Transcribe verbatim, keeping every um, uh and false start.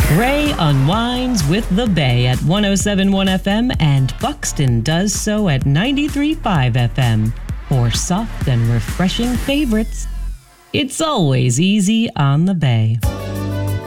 Ray unwinds with the Bay at one oh seven point one F M, and Buxton does so at ninety-three point five F M. For soft and refreshing favorites, it's always easy on the Bay.